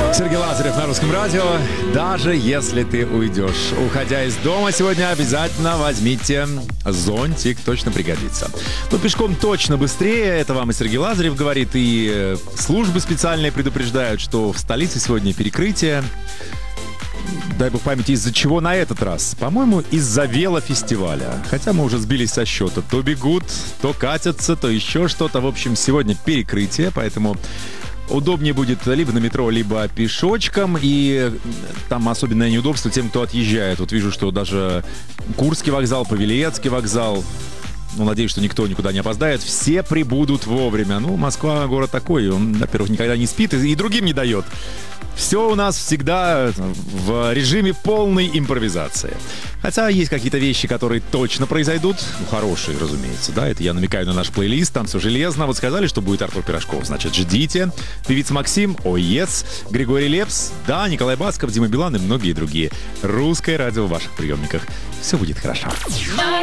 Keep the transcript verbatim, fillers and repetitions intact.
Сергей Лазарев на Русском радио. Даже если ты уйдешь, уходя из дома сегодня, обязательно возьмите зонтик, точно пригодится. Но пешком точно быстрее, это вам и Сергей Лазарев говорит, и службы специальные предупреждают, что в столице сегодня перекрытие. Дай бог памяти, из-за чего на этот раз? По-моему, из-за велофестиваля. Хотя мы уже сбились со счета. То бегут, то катятся, то еще что-то. В общем, сегодня перекрытие, поэтому удобнее будет либо на метро, либо пешочком. И там особенное неудобство тем, кто отъезжает. Вот вижу, что даже Курский вокзал, Павелецкий вокзал, ну, надеюсь, что никто никуда не опоздает. Все прибудут вовремя. Ну, Москва город такой, он, во-первых, никогда не спит и, и другим не дает. Все у нас всегда в режиме полной импровизации. Хотя есть какие-то вещи, которые точно произойдут. Ну, хорошие, разумеется, да. Это я намекаю на наш плейлист, там все железно. Вот сказали, что будет Артур Пирожков, значит, ждите. Певица Максим, ой, ес. Григорий Лепс, да, Николай Басков, Дима Билан и многие другие. Русское радио в ваших приемниках. Все будет хорошо.